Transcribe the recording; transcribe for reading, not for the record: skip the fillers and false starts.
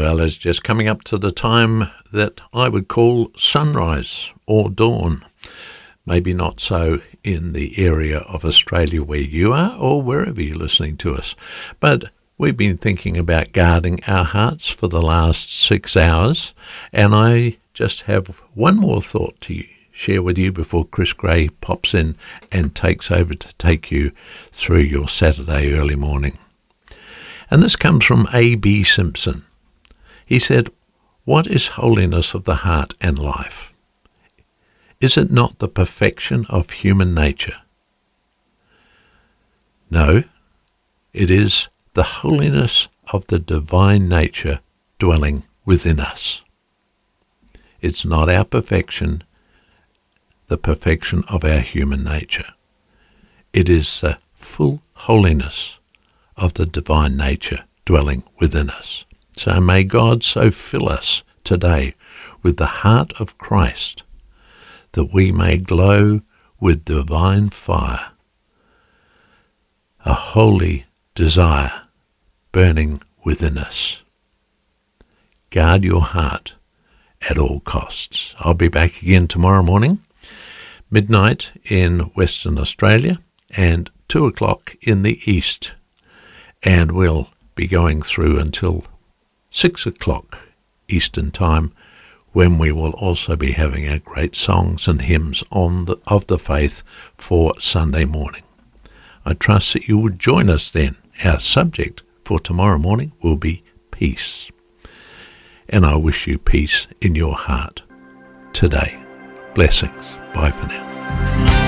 Well, it's just coming up to the time that I would call sunrise or dawn. Maybe not so in the area of Australia where you are or wherever you're listening to us. But we've been thinking about guarding our hearts for the last 6 hours, and I just have one more thought to share with you before Chris Gray pops in and takes over to take you through your Saturday early morning. And this comes from A.B. Simpson. He said, "What is holiness of the heart and life? Is it not the perfection of human nature? No, it is the holiness of the divine nature dwelling within us. It's not our perfection, the perfection of our human nature. It is the full holiness of the divine nature dwelling within us. So may God so fill us today with the heart of Christ that we may glow with divine fire, a holy desire burning within us. Guard your heart at all costs." I'll be back again tomorrow morning, midnight in Western Australia and 2 o'clock in the East. And we'll be going through until 6 o'clock Eastern Time, when we will also be having our great songs and hymns of the faith for Sunday morning. I trust that you would join us then. Our subject for tomorrow morning will be peace. And I wish you peace in your heart today. Blessings. Bye for now.